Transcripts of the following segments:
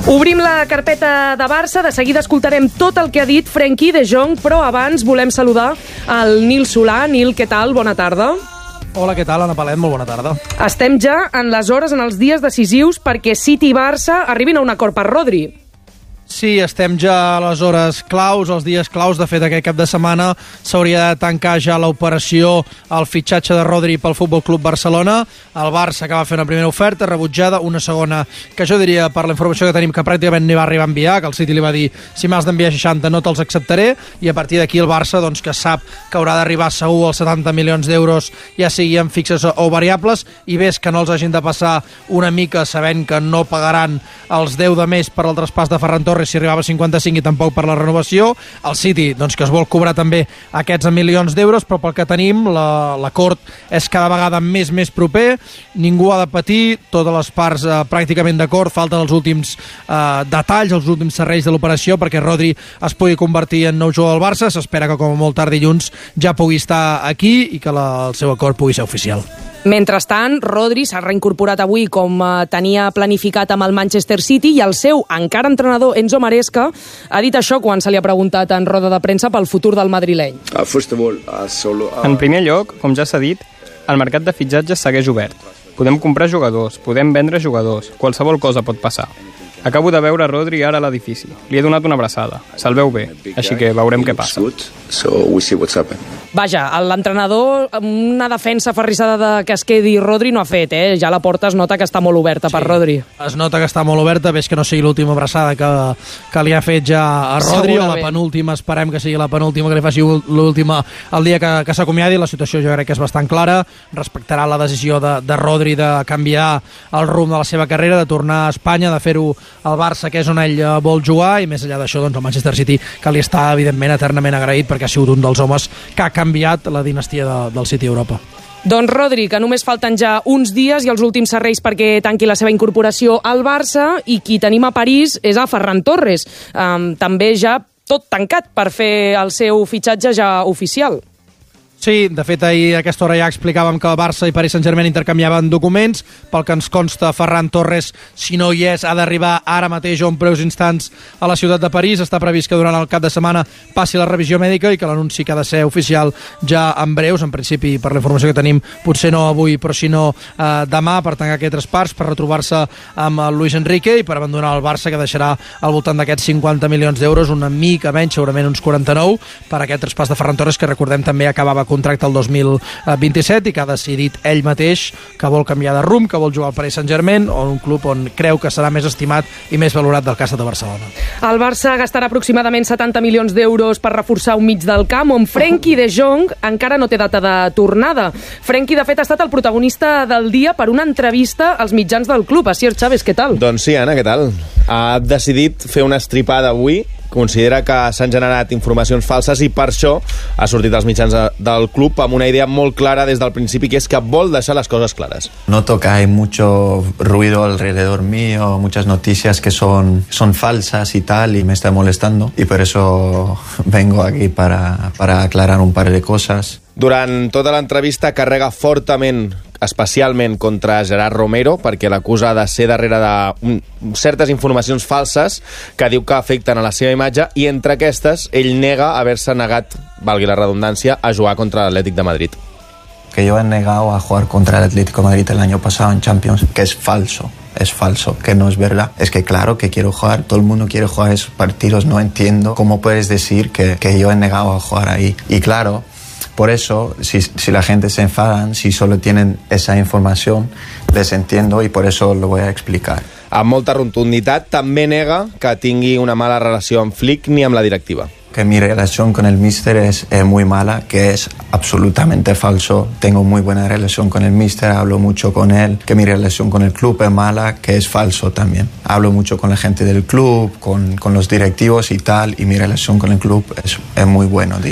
Obrim la carpeta de Barça, de seguida escoltarem tot el que ha dit Frenkie de Jong, però abans volem saludar el Nil Solà. Nil, què tal? Bona tarda. Hola, què tal, Anna Palet? Molt bona tarda. Estem ja en les hores, en els dies decisius perquè City i Barça arribin a un acord per Rodri. Sí, estem ja a les hores claus, els dies claus. De fet, aquest cap de setmana s'hauria de tancar ja l'operació, el fitxatge de Rodri pel Futbol Club Barcelona. El Barça que va fer una primera oferta, rebutjada, una segona que jo diria, per la informació que tenim, que pràcticament ni va arribar a enviar, que el City li va dir, si m'has d'enviar 60 no te'ls acceptaré, i a partir d'aquí el Barça, doncs, que sap que haurà d'arribar segur als 70 milions d'euros, ja siguin fixes o variables, i ves que no els hagin de passar una mica sabent que no pagaran els 10 de més per al traspàs de Ferran Torres si arribava a 55 i tampoc per la renovació. El City, doncs, que es vol cobrar també aquests milions d'euros, però pel que tenim l'acord és cada vegada més proper, ningú ha de patir, totes les parts pràcticament d'acord, falten els últims detalls, els últims serrells de l'operació perquè Rodri es pugui convertir en nou jugador del Barça. S'espera que com a molt tard dilluns ja pugui estar aquí i que el seu acord pugui ser oficial. Mentrestant, Rodri s'ha reincorporat avui com tenia planificat amb el Manchester City i el seu encara entrenador Enzo Maresca ha dit això quan se li ha preguntat en roda de premsa pel futur del madrileny. En primer lloc, com ja s'ha dit, el mercat de fitxatges segueix obert. Podem comprar jugadors, podem vendre jugadors, qualsevol cosa pot passar. Acabo de veure Rodri ara a l'edifici. Li he donat una abraçada. Se'l veu bé, així que veurem què passa. Vaja, l'entrenador, una defensa aferrissada de que es quedi Rodri no ha fet, Ja la porta es nota que està molt oberta per Rodri. Es nota que està molt oberta, ves que no sigui l'última abraçada que li ha fet ja a Rodri, o la penúltima, esperem que sigui la penúltima, que li faci l'última el dia que s'acomiadi. La situació jo crec que és bastant clara, respectarà la decisió de Rodri de canviar el rumb de la seva carrera, de tornar a Espanya, de fer-ho al Barça, que és on ell vol jugar, i més enllà d'això, doncs, el Manchester City, que li està evidentment eternament agraït perquè ha sigut un dels homes que ha canviat la dinastia del City a Europa. Doncs Rodri, que només falten ja uns dies i els últims serrells perquè tanqui la seva incorporació al Barça, i qui tenim a París és a Ferran Torres, també ja tot tancat per fer el seu fitxatge ja oficial. Sí, de fet, ahir a aquesta hora ja explicàvem que el Barça i Paris Saint-Germain intercanviaven documents. Pel que ens consta, Ferran Torres, si no hi és, ha d'arribar ara mateix o en breus instants a la ciutat de París. Està previst que durant el cap de setmana passi la revisió mèdica i que l'anunci que ha de ser oficial ja en breus. En principi, per la informació que tenim, potser no avui, però si no demà, per tancar aquest traspàs, per retrobar-se amb el Luis Enrique i per abandonar el Barça, que deixarà al voltant d'aquests 50 milions d'euros, una mica menys, segurament uns 49, per aquest traspàs de Ferran Torres, que recordem també acabava contracte el 2027 i que ha decidit ell mateix que vol canviar de rumb, que vol jugar al Paris Saint-Germain o en un club on creu que serà més estimat i més valorat del Casa de Barcelona. El Barça gastarà aproximadament 70 milions d'euros per reforçar un mig del camp on Frenkie de Jong encara no té data de tornada. Frenkie, de fet, ha estat el protagonista del dia per una entrevista als mitjans del club. Asier Chávez, què tal? Doncs sí, Anna, què tal? Ha decidit fer una estripada avui. Considera que s'han generat informacions falses i per això ha sortit als mitjans del club amb una idea molt clara des del principi, que és que vol deixar les coses clares. Noto que hay mucho ruido alrededor mío, muchas noticias que son falsas y tal, y me está molestando, y por eso vengo aquí para aclarar un par de cosas. Durant tota l'entrevista carrega fortament, especialment contra Gerard Romero, perquè l'acusa de ser darrere de certes informacions falses que diu que afecten a la seva imatge, i entre aquestes ell nega haver-se negat, valgui la redundància, a jugar contra l'Atlètic de Madrid. Que yo he negado a jugar contra el Atlético de Madrid el año pasado en Champions, que es falso, que no es verdad. Es que claro que quiero jugar, todo el mundo quiere jugar esos partidos, no entiendo cómo puedes decir que yo he negado a jugar ahí. Y claro, por eso, si la gente se enfadan, si solo tienen esa información, les entiendo y por eso lo voy a explicar. Amb molta rotunditat, també nega que tingui una mala relació amb Flick ni amb la directiva. Que mi relación con el míster es muy mala, que es absolutamente falso. Tengo muy buena relación con el míster, hablo mucho con él. Que mi relación con el club es mala, que es falso también. Hablo mucho con la gente del club, con los directivos y tal, y mi relación con el club es muy bueno, diría.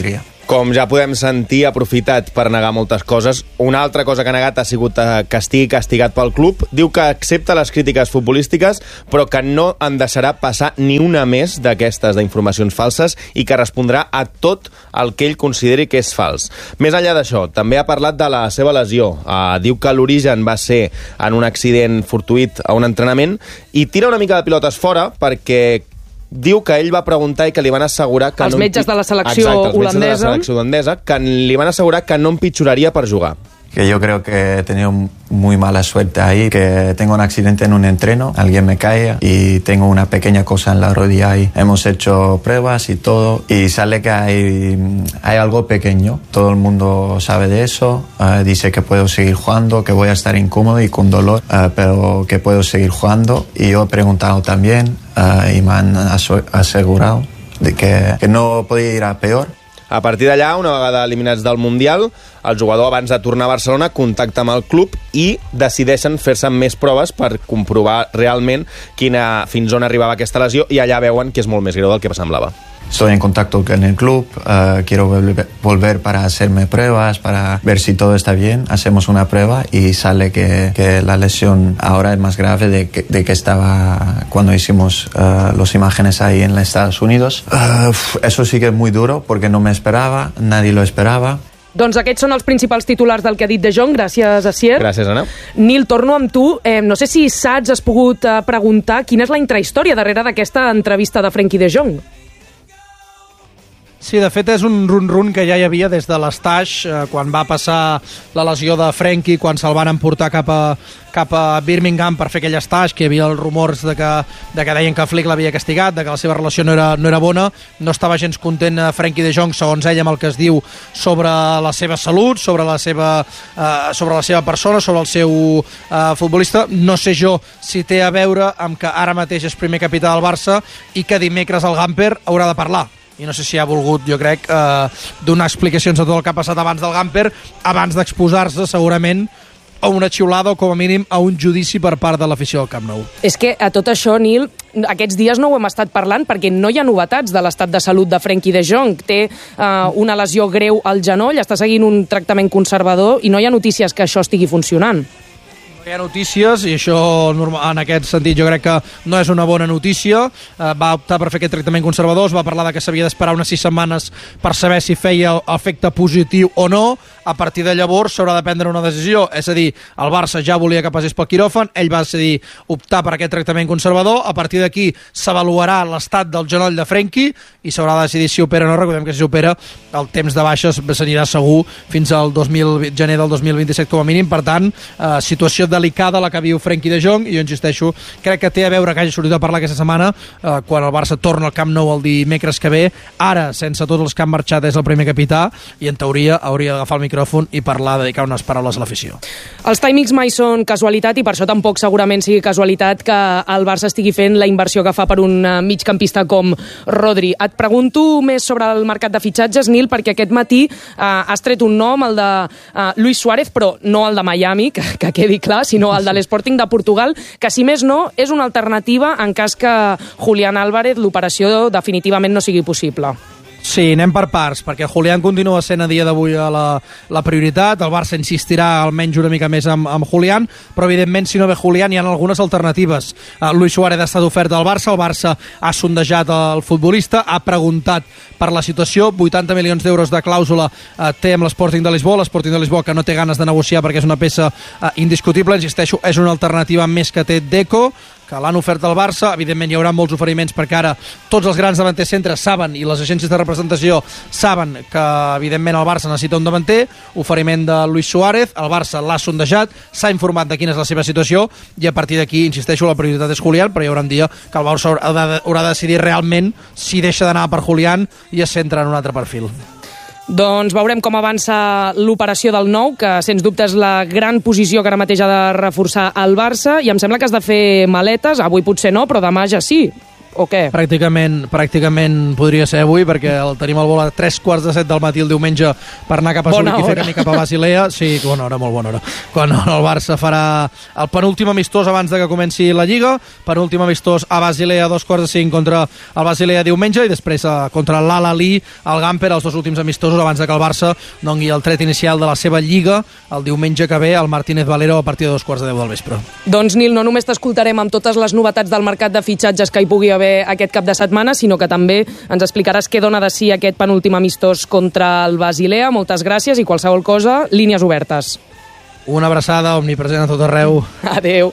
Com ja podem sentir, ha aprofitat per negar moltes coses. Una altra cosa que ha negat ha sigut que estigui castigat pel club. Diu que accepta les crítiques futbolístiques, però que no en deixarà passar ni una més d'aquestes d'informacions falses i que respondrà a tot el que ell consideri que és fals. Més enllà d'això, també ha parlat de la seva lesió. Diu que l'origen va ser en un accident fortuït a un entrenament i tira una mica de pilotes fora perquè diu que ell va preguntar i que li van assegurar que els metges de la selecció holandesa que li van assegurar que no empitjoraria per jugar. Que yo creo que he tenido muy mala suerte ahí, que tengo un accidente en un entreno, alguien me cae y tengo una pequeña cosa en la rodilla ahí. Hemos hecho pruebas y todo y sale que hay algo pequeño. Todo el mundo sabe de eso, dice que puedo seguir jugando, que voy a estar incómodo y con dolor, pero que puedo seguir jugando. Y yo he preguntado también y me han asegurado de que no podía ir a peor. A partir d'allà, una vegada eliminats del Mundial, el jugador abans de tornar a Barcelona contacta amb el club i decideixen fer-se més proves per comprovar realment fins on arribava aquesta lesió i allà veuen que és molt més greu del que semblava. Estoy en contacto con el club, quiero volver para hacerme pruebas, para ver si todo está bien. Hacemos una prueba y sale que la lesión ahora es más grave de que estaba cuando hicimos las imágenes ahí en los Estados Unidos. Eso sí que es muy duro porque no me esperaba, nadie lo esperaba. Doncs aquests són els principals titulars del que ha dit De Jong. Gràcies, Asier. Gràcies, Anna. Nil, torno amb tu. No sé si saps, has pogut preguntar quina és la intrahistòria darrere d'aquesta entrevista de Frenkie De Jong. Sí, de fet és un run-run que ja hi havia des de l'Estaix, quan va passar la lesió de Frenkie, quan se'l van emportar cap a Birmingham per fer aquell Estaix, que hi havia els rumors de que deien que Flick l'havia castigat, de que la seva relació no era bona. No estava gens content Frenkie De Jong, segons ell, amb el que es diu sobre la seva salut, sobre la seva persona, sobre el seu futbolista. No sé jo si té a veure amb que ara mateix és primer capità del Barça i que dimecres el Gamper haurà de parlar. I no sé si ha volgut, jo crec, donar explicacions de tot el que ha passat abans del Gamper, abans d'exposar-se segurament a una xiulada o com a mínim a un judici per part de l'afició del Camp Nou. És que a tot això, Nil, aquests dies no ho hem estat parlant perquè no hi ha novetats de l'estat de salut de Frenkie De Jong. Té una lesió greu al genoll, està seguint un tractament conservador i no hi ha notícies que això estigui funcionant. Hi ha notícies i això en aquest sentit jo crec que no és una bona notícia. Va optar per fer aquest tractament conservador, es va parlar que s'havia d'esperar unes 6 setmanes per saber si feia efecte positiu o no. A partir de llavors s'haurà de prendre una decisió, és a dir, el Barça ja volia que passés pel quiròfan, ell va decidir optar per aquest tractament conservador, a partir d'aquí s'avaluarà l'estat del genoll de Frenkie i s'haurà de decidir si opera o no. Recordem que si opera el temps de baixes s'anirà segur fins al gener del 2027 com a mínim, per tant, situació delicada la que viu Frenkie De Jong, i jo insisteixo, crec que té a veure que hagi sortit a parlar aquesta setmana quan el Barça torna al Camp Nou el dimecres que ve. Ara, sense tots els que han marxat, és el primer capità i en teoria hauria d'agafar el micròfon i parlar, dedicar unes paraules a l'afició. Els timings mai són casualitat i per això tampoc segurament sigui casualitat que el Barça estigui fent la inversió que fa per un migcampista com Rodri. Et pregunto més sobre el mercat de fitxatges, Nil, perquè aquest matí has tret un nom, el de Luis Suárez, però no el de Miami, que quedi clar, sinó el de l'Sporting de Portugal, que si més no és una alternativa en cas que Julián Álvarez l'operació definitivament no sigui possible. Sí, anem per parts, perquè Julián continua sent a dia d'avui la prioritat. El Barça insistirà almenys una mica més amb Julián, però evidentment si no ve Julián hi ha algunes alternatives. Luis Suárez ha estat ofert al Barça, el Barça ha sondejat el futbolista, ha preguntat per la situació, 80 milions d'euros de clàusula té amb l'Sporting de Lisboa, l'Sporting de Lisboa que no té ganes de negociar perquè és una peça indiscutible, insisteixo, és una alternativa més que té Deco, que l'han ofert al Barça. Evidentment hi haurà molts oferiments perquè ara tots els grans davanters centres saben i les agències de representació saben que evidentment el Barça necessita un davanter. Oferiment de Luis Suárez, el Barça l'ha sondejat, s'ha informat de quina és la seva situació i a partir d'aquí, insisteixo, la prioritat és Julián, però hi haurà un dia que el Barça haurà de decidir realment si deixa d'anar per Julián i es centra en un altre perfil. Doncs veurem com avança l'operació del nou, que sens dubte és la gran posició que ara mateix ha de reforçar el Barça, i em sembla que has de fer maletes, avui potser no, però demà ja sí. o què? Pràcticament podria ser avui, perquè el tenim al vol a 3:15 del matí el diumenge per anar cap a Zuric i fer camí cap a Basilea. Sí, bona hora, molt bona hora. Quan el Barça farà el penúltim amistós abans de que comenci la Lliga, penúltim amistós a Basilea a 2:45 contra el Basilea diumenge, i després contra l'Al-Ahly, el Gamper, els 2 últims amistosos abans de que el Barça doni el tret inicial de la seva Lliga el diumenge que ve al Martínez Valero a partir de 2:15 del vespre. Doncs, Nil, no només t'escoltarem amb totes les novetats del mercat de fitxatges que hi pugui haver aquest cap de setmana, sinó que també ens explicaràs què dona de si aquest penúltim amistós contra el Basilea. Moltes gràcies, i qualsevol cosa, línies obertes. Una abraçada omnipresent a tot arreu. Adéu.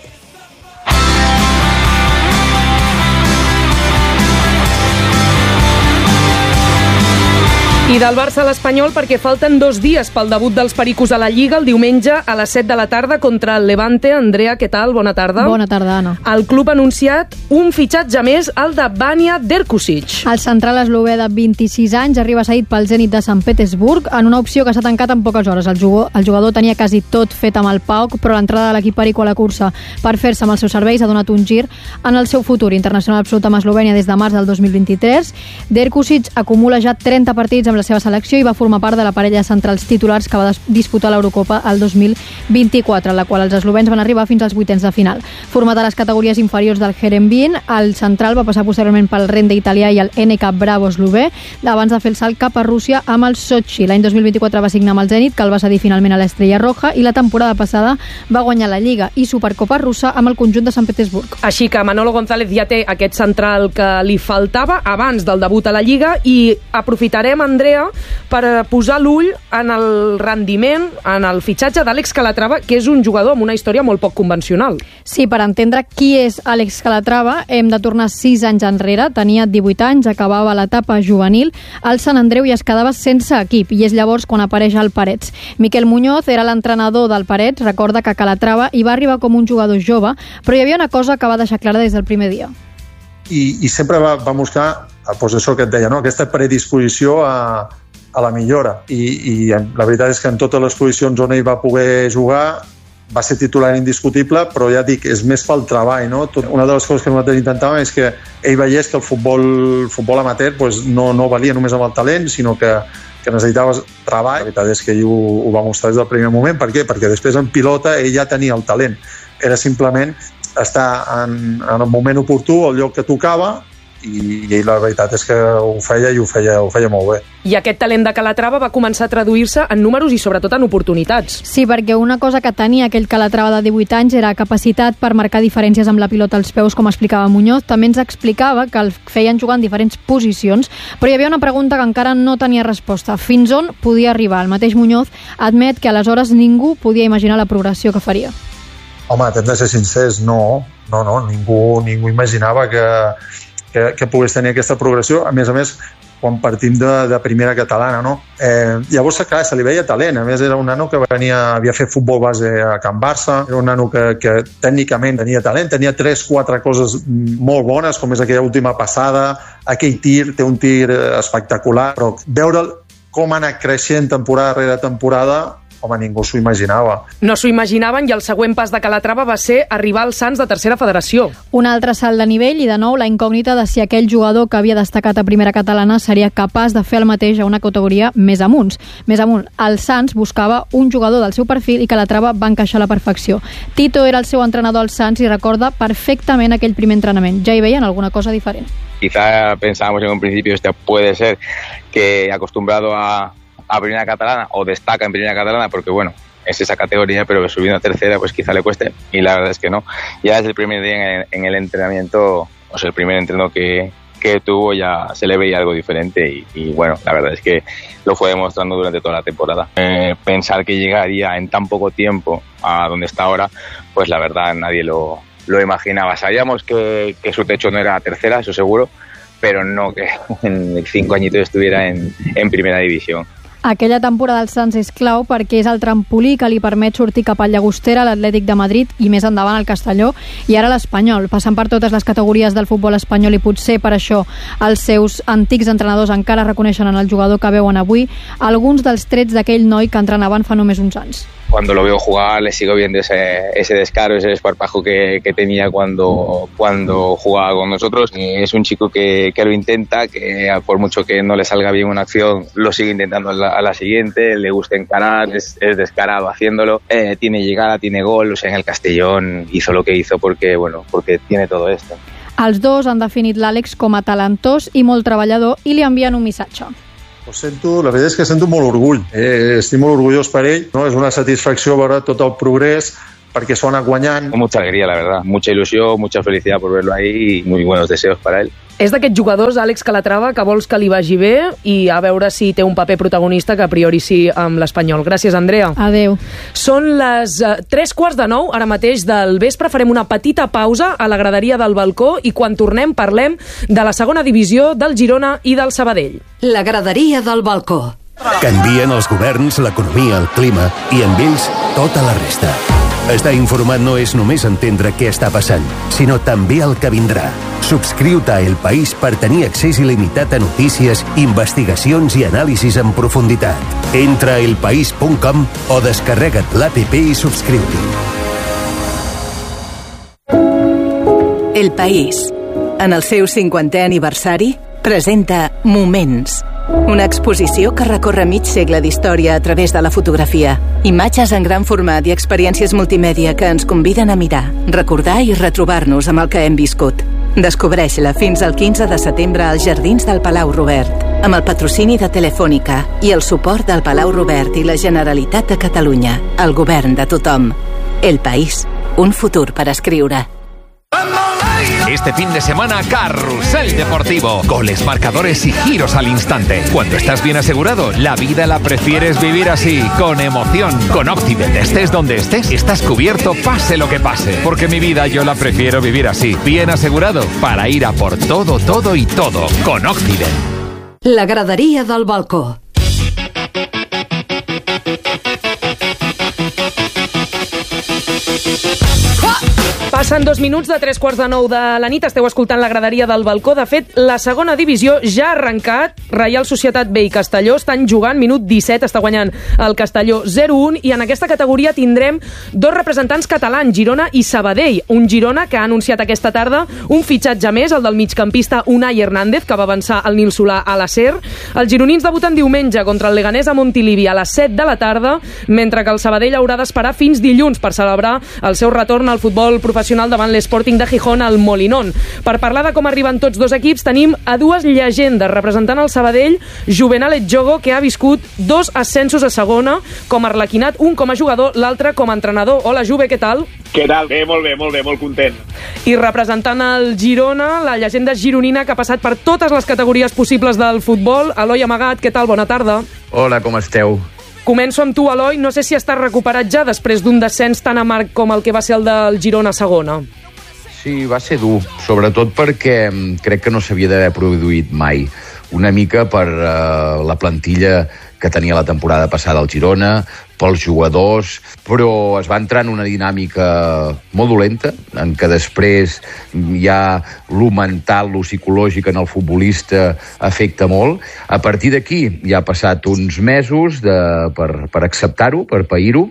I del Barça a l'Espanyol, perquè falten 2 dies pel debut dels Pericos a la Lliga, el diumenge a les 7 de la tarda contra el Levante. Andrea, què tal? Bona tarda. Bona tarda, Anna. El club ha anunciat un fitxatge més, el de Vanja Derkusic. El central eslové de 26 anys arriba cedit pel Zenit de Sant Petersburg en una opció que s'ha tancat en poques hores. El jugador tenia quasi tot fet amb el PAOK, però l'entrada de l'equip perico a la cursa per fer-se amb els seus serveis ha donat un gir en el seu futur. Internacional absolut amb Eslovènia des de març del 2023. Derkusic acumula ja 30 partits amb la seva selecció i va formar part de la parella de centrals titulars que va disputar l'Eurocopa el 2024, en la qual els eslovens van arribar fins als 8ens de final. Format a les categories inferiors del Herenveen, el central va passar posteriorment pel Rende italià i el NK Bravo eslové, abans de fer el salt cap a Rússia amb el Sochi. L'any 2024 va signar amb el Zenit, que el va cedir finalment a l'Estrella Roja, i la temporada passada va guanyar la Lliga i Supercopa russa amb el conjunt de Sant Petersburg. Així que Manolo González ja té aquest central que li faltava abans del debut a la Lliga, i aprofitarem, Andrea, per posar l'ull en el rendiment, en el fitxatge d'Àlex Calatrava, que és un jugador amb una història molt poc convencional. Sí, per entendre qui és Àlex Calatrava hem de tornar 6 anys enrere. Tenia 18 anys, acabava l'etapa juvenil al Sant Andreu i es quedava sense equip, i és llavors quan apareix el Parets. Miquel Muñoz era l'entrenador del Parets, recorda que Calatrava hi va arribar com un jugador jove, però hi havia una cosa que va deixar clara des del primer dia. I sempre va buscar, doncs això que et deia, no? Aquesta predisposició a la millora, i la veritat és que en totes les posicions on ell va poder jugar va ser titular indiscutible, però ja dic, és més pel treball, no? Una de les coses que nosaltres intentàvem és que ell veiés que el futbol amateur doncs no valia només amb el talent, sinó que necessitaves treball. La veritat és que ell ho va mostrar des del primer moment. Per què? Perquè després en pilota ell ja tenia el talent, era simplement estar en el moment oportú, al lloc que tocava, i ell la veritat és que ho feia i ho feia molt bé. I aquest talent de Calatrava va començar a traduir-se en números i sobretot en oportunitats. Sí, perquè una cosa que tenia aquell Calatrava de 18 anys era capacitat per marcar diferències amb la pilota als peus, com explicava Muñoz. També ens explicava que el feien jugar en diferents posicions, però hi havia una pregunta que encara no tenia resposta. Fins on podia arribar? El mateix Muñoz admet que aleshores ningú podia imaginar la progressió que faria. Home, hem de ser sincers, no, ningú imaginava que pogués tenir aquesta progressió, a més, quan partim de primera catalana, no? Llavors, clar, se li veia talent, a més era un nano que havia fet futbol base a Can Barça, era un nano que tècnicament tenia talent, tenia 3-4 coses molt bones, com és aquella última passada, aquell tir, té un tir espectacular, però veure'l com ha anat creixent temporada rere temporada, home, ningú s'ho imaginava. No s'ho imaginaven, i el següent pas de Calatrava va ser arribar als Sants de tercera federació. Un altre salt de nivell i, de nou, la incògnita de si aquell jugador que havia destacat a primera catalana seria capaç de fer el mateix a una categoria més amunt. El Sants buscava un jugador del seu perfil i Calatrava va encaixar a la perfecció. Tito era el seu entrenador al Sants i recorda perfectament aquell primer entrenament. Ja hi veien alguna cosa diferent. Quizá pensábamos en un principio puede ser que acostumbrado a primera catalana, o destaca en primera catalana, porque bueno, es esa categoría, pero subiendo a tercera pues quizá le cueste, y la verdad es que no. Ya desde el primer día en el entrenamiento, o sea, el primer entreno que tuvo, ya se le veía algo diferente, y bueno, la verdad es que lo fue demostrando durante toda la temporada. Pensar que llegaría en tan poco tiempo a donde está ahora, pues la verdad nadie lo imaginaba. Sabíamos que su techo no era tercera, eso seguro, pero no que en 5 añitos estuviera en primera división. Aquella temporada del Sants és clau perquè és el trampolí que li permet sortir cap al Llagostera, l'Atlètic de Madrid i més endavant al Castelló, i ara l'Espanyol, passant per totes les categories del futbol espanyol, i potser per això els seus antics entrenadors encara reconeixen en el jugador que veuen avui alguns dels trets d'aquell noi que entrenaven fa només uns anys. cuando lo veo jugar le sigo viendo ese descaro, ese desparpajo que tenía cuando jugaba con nosotros. Es un chico que lo intenta, que por mucho que no le salga bien una acción, lo sigue intentando a la siguiente, le gusta encarar, es descarado haciéndolo, tiene llegada, tiene gol, o sea, en el Castellón hizo lo que hizo porque tiene todo esto. Els dos han definit l'Àlex com a talentós i molt treballador i li envien un missatge. La veritat és que sento molt orgull. Estic molt orgullós per ell. No? És una satisfacció veure tot el progrés perquè s'ho ha anat guanyant. Mucha alegría, la verdad. Mucha ilusión, mucha felicidad por verlo ahí y muy buenos deseos para él. És d'aquests jugadors, Àlex Calatrava, que vols que li vagi bé i a veure si té un paper protagonista, que a priori sí amb l'Espanyol. Gràcies, Andrea. Adeu. Són les 8:45 ara mateix del vespre. Farem una petita pausa a la graderia del balcó i quan tornem parlem de la segona divisió, del Girona i del Sabadell. La graderia del balcó. Canvien els governs, l'economia, el clima i amb ells tota la resta. Estar informat no és només entendre què està passant, sinó també el que vindrà. Subscriu-te a El País per tenir accés il·limitat a notícies, investigacions i anàlisis en profunditat. Entra a elpaís.com o descarrega't l'APP i subscriu-t'hi. El País, en el seu 50è aniversari, presenta Moments, una exposició que recorre mig segle d'història a través de la fotografia. Imatges en gran format i experiències multimèdia que ens conviden a mirar, recordar i retrobar-nos amb el que hem viscut. Descobreix-la fins al 15 de setembre als Jardins del Palau Robert, amb el patrocini de Telefònica i el suport del Palau Robert i la Generalitat de Catalunya, el govern de tothom. El País, un futur per escriure. Este fin de semana, Carrusel Deportivo. Goles, marcadores y giros al instante. Cuando estás bien asegurado, la vida la prefieres vivir así, con emoción. Con Octibet, estés donde estés, estás cubierto pase lo que pase. Porque mi vida yo la prefiero vivir así, bien asegurado, para ir a por todo, todo y todo. Con Octibet. La graderia del balcó. Passen 2 minuts de 3:45 de la nit. Esteu escoltant la graderia del balcó. De fet, la segona divisió ja ha arrencat. Reial Societat B i Castelló estan jugant. Minut 17, està guanyant el Castelló 0-1. I en aquesta categoria tindrem 2 representants catalans, Girona i Sabadell. Un Girona que ha anunciat aquesta tarda un fitxatge més, el del migcampista Unai Hernández, que va avançar el Nil Solà a la SER. Els gironins debuten diumenge contra el Leganés a Montilivi a les 7 de la tarda, mentre que el Sabadell haurà d'esperar fins dilluns per celebrar el seu retorn al futbol professional davant l'Sporting de Gijón al Molinón. Per parlar de com arriben tots dos equips, tenim a 2 llegendes representant el Sabadell, Juvenal Etjogo, que ha viscut 2 ascensos a segona com a arlequinat, un com a jugador, l'altre com a entrenador. Hola, Juve, què tal? Què tal? Bé, molt content. I representant el Girona, la llegenda gironina que ha passat per totes les categories possibles del futbol, Eloi Amagat, què tal? Bona tarda. Hola, com esteu? Començo amb tu, Eloi. No sé si estàs recuperat ja després d'un descens tan amarg com el que va ser el del Girona a segona. Sí, va ser dur, sobretot perquè crec que no s'havia d'haver produït mai. Una mica per la plantilla que tenia la temporada passada al Girona, pels jugadors, però es va entrar en una dinàmica molt dolenta, en què després ja lo mental, lo psicològic en el futbolista afecta molt. A partir d'aquí ja ha passat uns mesos per acceptar-ho, per pair-ho,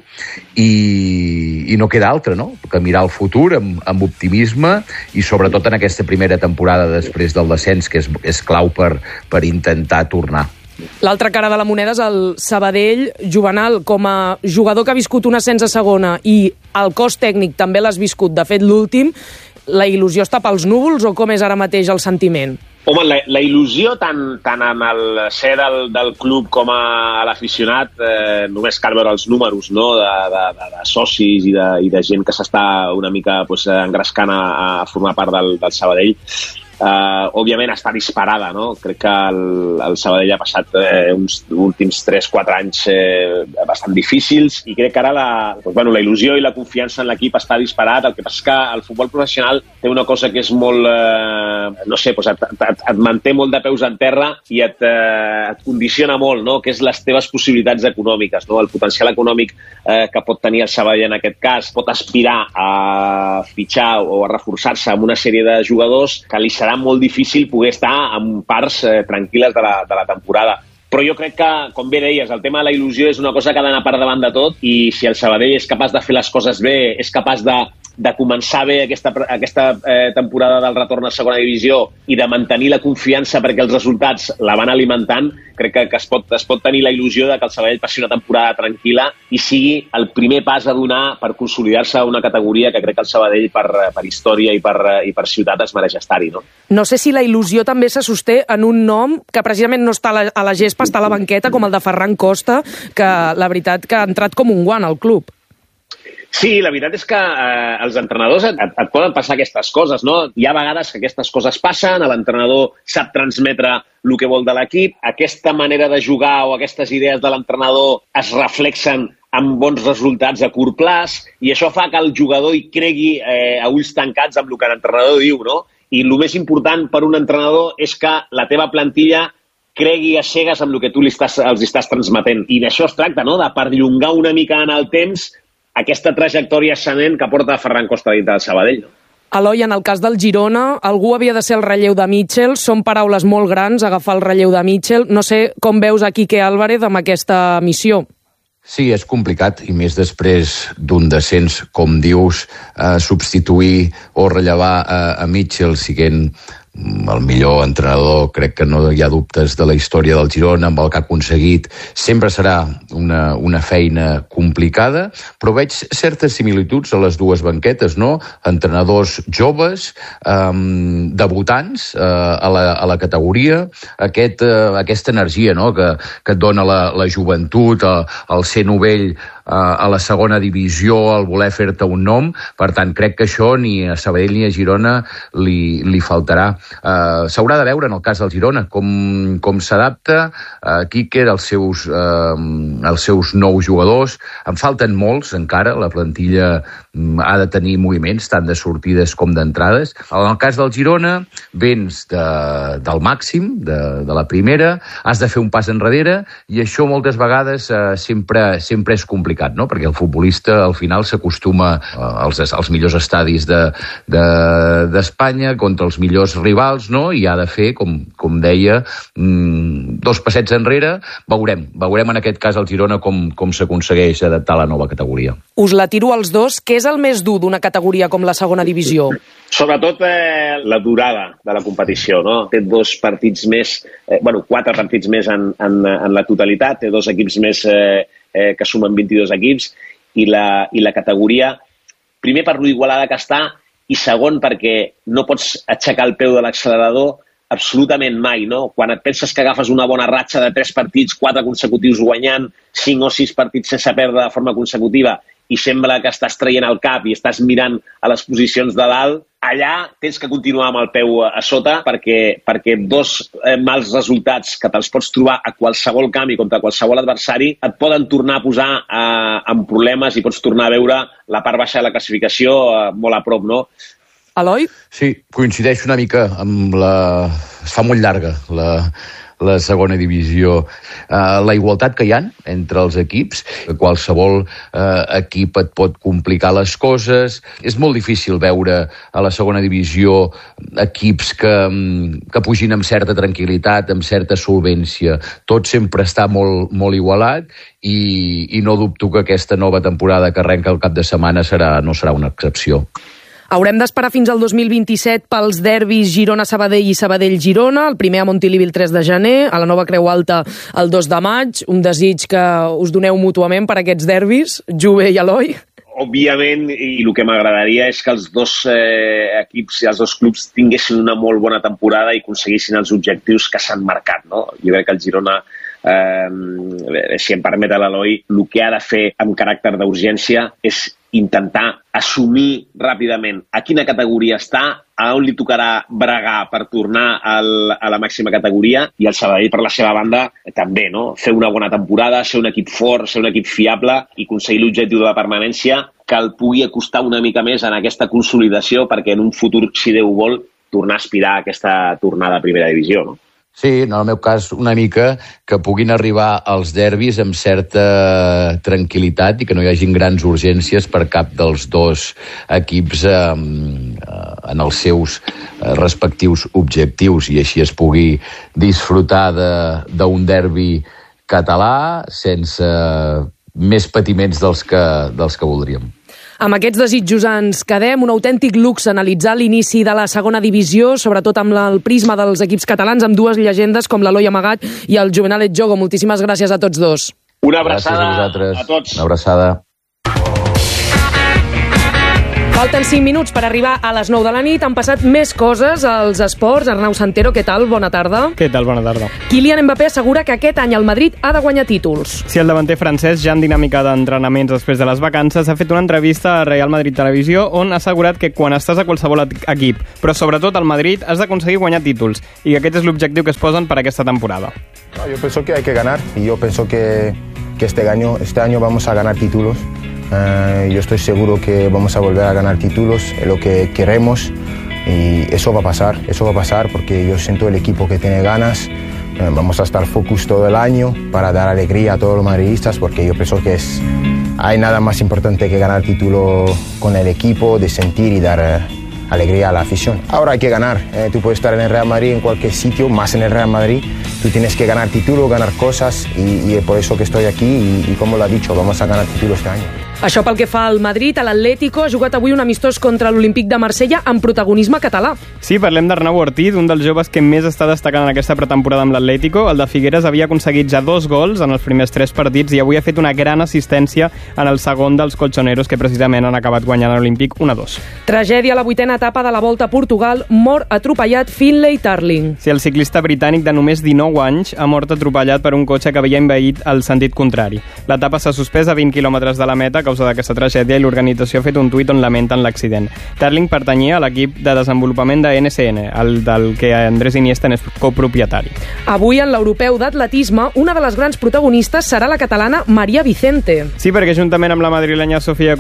i no queda altra, no?, que mirar el futur amb optimisme i sobretot en aquesta primera temporada després del descens, que és clau per intentar tornar. L'altra cara de la moneda és el Sabadell. Juvenal, com a jugador que ha viscut un ascens a segona i el cos tècnic també l'has viscut, de fet l'últim, la il·lusió està pels núvols o com és ara mateix el sentiment? Home, la il·lusió tant en el ser del club com a l'aficionat, només cal veure els números, no?, de socis i de gent que s'està una mica engrescant a formar part del Sabadell. Òbviament està disparada, no? Crec que el Sabadell ha passat uns últims 3-4 anys bastant difícils i crec que ara la il·lusió i la confiança en l'equip està disparat. El que passa és que el futbol professional té una cosa que és molt, no sé, et manté molt de peus en terra i et condiciona molt, no?, que és les teves possibilitats econòmiques, no? El potencial econòmic que pot tenir el Sabadell en aquest cas pot aspirar a fitxar o a reforçar-se amb una sèrie de jugadors que li serà molt difícil poder estar en parts tranquil·les de la temporada. Però jo crec que, com bé deies, el tema de la il·lusió és una cosa que ha d'anar per davant de tot, i si el Sabadell és capaç de fer les coses bé, és capaç de començar bé aquesta temporada del retorn a segona divisió i de mantenir la confiança perquè els resultats la van alimentant, crec que es pot tenir la il·lusió de que el Sabadell passi una temporada tranquil·la i sigui el primer pas a donar per consolidar-se a una categoria que crec que el Sabadell per història i per ciutat es mereix estar-hi, no? No sé si la il·lusió també se sosté en un nom que precisament no està a la gespa, està a la banqueta, com el de Ferran Costa, que la veritat que ha entrat com un guant al club. Sí, la veritat és que els entrenadors et poden passar aquestes coses, no? Hi ha vegades que aquestes coses passen, l'entrenador sap transmetre el que vol de l'equip, aquesta manera de jugar o aquestes idees de l'entrenador es reflexen amb bons resultats a curt plaç, i això fa que el jugador hi cregui a ulls tancats amb el que l'entrenador diu, no? I el més important per un entrenador és que la teva plantilla cregui a cegues amb el que tu els estàs transmetent. I d'això es tracta, no?, de perllongar una mica en el temps aquesta trajectòria ascendent que porta Ferran Costa dintre del Sabadell. Eloi, en el cas del Girona, algú havia de ser el relleu de Mitchell. Són paraules molt grans, agafar el relleu de Mitchell. No sé com veus a Quique Álvarez amb aquesta missió. Sí, és complicat, i més després d'un descens, com dius, substituir o rellevar a Mitchell siguent el millor entrenador, crec que no hi ha dubtes, de la història del Girona, amb el que ha aconseguit. Sempre serà una feina complicada, però veig certes similituds a les dues banquetes, no? Entrenadors joves, debutants a la categoria, aquesta energia, no?, que et dona la joventut, el ser novell a la segona divisió, el voler fer-te un nom. Per tant, crec que això ni a Sabadell ni a Girona li faltarà. S'haurà de veure en el cas del Girona com s'adapta Quique als seus nous jugadors. En falten molts encara, la plantilla ha de tenir moviments tant de sortides com d'entrades. En el cas del Girona, vens del màxim, de la primera, has de fer un pas enrere, i això moltes vegades sempre és complicat, no? Perquè el futbolista al final s'acostuma als millors estadis d'Espanya contra els millors rivals, no? I ha de fer, com deia, dos passets enrere. Veurem en aquest cas al Girona com s'aconsegueix adaptar a la nova categoria. Us la tiro als dos. Què és el més dur d'una categoria com la segona divisió? Sobretot la durada de la competició, no? Té 2 partits més, 4 partits més en la totalitat, té 2 equips més que sumen 22 equips, i la categoria, primer per lo igualada que està, i segon perquè no pots aixecar el peu de l'accelerador absolutament mai, no? Quan et penses que agafes una bona ratxa de 3 partits, 4 consecutius guanyant, 5 o 6 partits sense perdre de forma consecutiva, i sembla que estàs traient el cap i estàs mirant a les posicions de dalt, allà tens que continuar amb el peu a sota, perquè 2 mals resultats que te'ls pots trobar a qualsevol camp i contra qualsevol adversari et poden tornar a posar en problemes i pots tornar a veure la part baixa de la classificació molt a prop, no? Eloi? Sí, coincideixo una mica amb es fa molt llarga la segona divisió. La igualtat que hi ha entre els equips, qualsevol equip et pot complicar les coses. És molt difícil veure a la segona divisió equips que pugin amb certa tranquil·litat, amb certa solvència. Tot sempre està molt, molt igualat, i no dubto que aquesta nova temporada que arrenca el cap de setmana no serà una excepció. Haurem d'esperar fins al 2027 pels derbis Girona-Sabadell i Sabadell-Girona, el primer a Montilivi el 3 de gener, a la Nova Creu Alta el 2 de maig. Un desig que us doneu mútuament per aquests derbis, Jove i Eloi? Òbviament, i el que m'agradaria és que els 2 equips i els 2 clubs tinguessin una molt bona temporada i aconseguissin els objectius que s'han marcat, no? Jo crec que el Girona, si em permet l'Eloi, el que ha de fer amb caràcter d'urgència és intentar assumir ràpidament a quina categoria està, a on li tocarà bregar per tornar a la màxima categoria, i el Sabadell, per la seva banda, també, no? Fer una bona temporada, ser un equip fort, ser un equip fiable i aconseguir l'objectiu de la permanència, que el pugui acostar una mica més en aquesta consolidació, perquè en un futur, si Déu vol, tornar a aspirar a aquesta tornada a primera divisió, no? Sí, en el meu cas una mica que puguin arribar als derbis amb certa tranquil·litat i que no hi hagin grans urgències per cap dels dos equips en els seus respectius objectius i així es pugui disfrutar d'un derbi català sense més patiments dels que voldríem. Amb aquests desitjos ens quedem. Un autèntic luxe analitzar l'inici de la segona divisió, sobretot amb el prisma dels equips catalans, amb dues llegendes com l'Eloi Amagat i el Juvenal Etjogo. Moltíssimes gràcies a tots dos. Una abraçada a tots. Una abraçada. Falten 5 minuts per arribar a les 9 de la nit. Han passat més coses als esports. Arnau Santero, què tal? Bona tarda. Què tal? Bona tarda. Kylian Mbappé assegura que aquest any el Madrid ha de guanyar títols. Si el davanter francès, ja en dinàmica d'entrenaments després de les vacances, ha fet una entrevista a Real Madrid Televisió on ha assegurat que quan estàs a qualsevol equip, però sobretot al Madrid, has d'aconseguir guanyar títols i que aquest és l'objectiu que es posen per aquesta temporada. Yo pienso que hay que ganar y yo pienso que este año vamos a ganar títulos. Yo estoy seguro que vamos a volver a ganar títulos, es lo que queremos y eso va a pasar porque yo siento el equipo que tiene ganas. Vamos a estar focus todo el año para dar alegría a todos los madridistas porque yo pienso que hay nada más importante que ganar título con el equipo, de sentir y dar alegría a la afición. Ahora hay que ganar, tú puedes estar en el Real Madrid en cualquier sitio, más en el Real Madrid, tú tienes que ganar título, ganar cosas y por eso que estoy aquí y como lo ha dicho, vamos a ganar título este año. Això pel que fa al Madrid, a l'Atlético ha jugat avui un amistós contra l'Olímpic de Marsella amb protagonisme català. Sí, parlem d'Arnau Ortiz, un dels joves que més està destacant en aquesta pretemporada amb l'Atlético. El de Figueres havia aconseguit ja 2 gols en els primers 3 partits i avui ha fet una gran assistència en el segon dels colchoneros que precisament han acabat guanyant l'Olímpic 1-2. Tragèdia a la 8a etapa de la Volta a Portugal, mor atropellat Finlay Tarling. Sí, el ciclista britànic de només 19 anys ha mort atropellat per un cotxe que havia envaït el sentit contrari. L'etapa s'ha suspès a 20 quilòmetres de la meta a causa d'aquesta tragèdia i l'organització ha fet un tuit on lamenten l'accident. Tarling pertanyia a l'equip de desenvolupament de NSN, el del que Andrés Iniesta n'és copropietari. Avui, en l'europeu d'atletisme, una de les grans protagonistes serà la catalana Maria Vicente. Sí, perquè juntament amb la madrilenya Sofia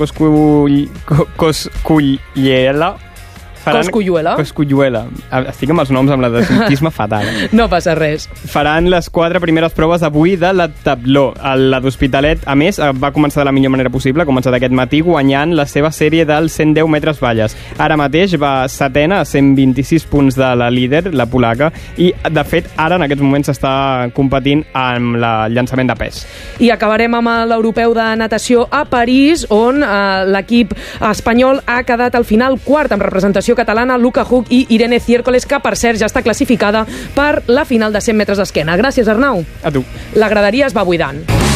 Cosculluela Cosculluela. Estic amb els noms amb l'atletisme fatal. No passa res. Faran les 4 primeres proves avui de l'heptatló. La d'Hospitalet, a més, va començar de la millor manera possible, ha començat aquest matí guanyant la seva sèrie dels 110 metres valles. Ara mateix va setena a 126 punts de la líder, la polaca, i de fet ara en aquests moments s'està competint amb el llançament de pes. I acabarem amb l'europeu de natació a París, on l'equip espanyol ha quedat al final quart amb representació catalana, Luca Huck i Irene Ciércoles, que per cert ja està classificada per la final de 100 metres d'esquena. Gràcies, Arnau. A tu. La graderia es va buidant.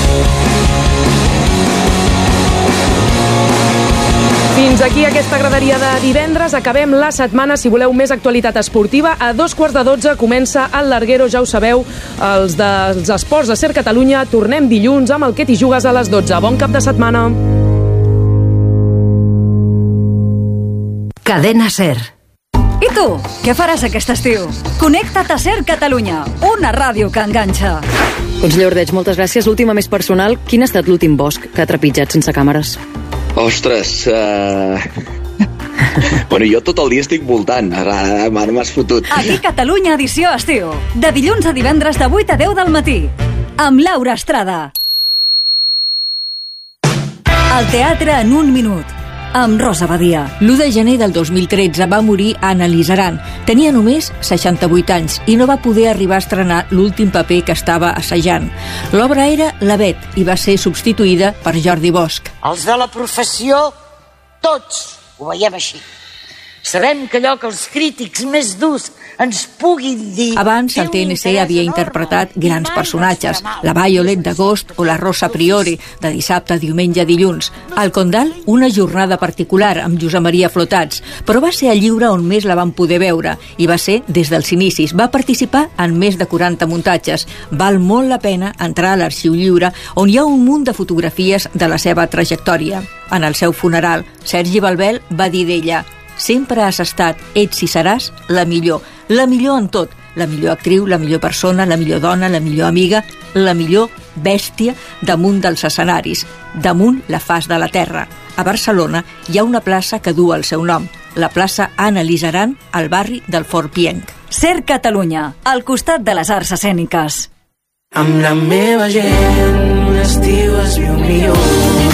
Fins aquí aquesta graderia de divendres. Acabem la setmana. Si voleu més actualitat esportiva, a 2:15 comença el Larguero, ja ho sabeu, els dels esports de Ser Catalunya. Tornem dilluns amb el Que t'hi jugues a les 12. Bon cap de setmana. Cadena Ser. I tu, què faràs aquest estiu? Connecta't a Ser Catalunya, una ràdio que enganxa. Conseller Ordeig, moltes gràcies. L'última més personal, quin ha estat l'últim bosc que ha trepitjat sense càmeres? Ostres, bueno, jo tot el dia estic voltant. Ara m'has fotut. Aquí Catalunya edició estiu. De dilluns a divendres de 8 a 10 del matí. Amb Laura Estrada. El teatre en un minut. Amb Rosa Badia. L'1 de gener del 2013 va morir Anna Lizaran. Tenia només 68 anys i no va poder arribar a estrenar l'últim paper que estava assajant. L'obra era La Bet i va ser substituïda per Jordi Bosch. Els de la professió, tots ho veiem així. Sabem que allò que els crítics més durs ens puguin dir... Abans, el TNC havia interpretat grans personatges, la Violet d'agost o la Rosa Priori, de dissabte, diumenge, dilluns. Al Condal, una jornada particular amb Josep Maria Flotats, però va ser el Lliure on més la van poder veure, i va ser des dels inicis. Va participar en més de 40 muntatges. Val molt la pena entrar a l'Arxiu Lliure, on hi ha un munt de fotografies de la seva trajectòria. En el seu funeral, Sergi Balbel va dir d'ella: sempre has estat, ets i seràs la millor en tot, la millor actriu, la millor persona, la millor dona, la millor amiga, la millor bèstia damunt dels escenaris, damunt la faç de la terra. A Barcelona hi ha una plaça que du el seu nom, la plaça Anna Lizaran, al barri del Fort Pienc. Ser Catalunya, al costat de les arts escèniques. Amb la meva gent, un estiu es viu millor.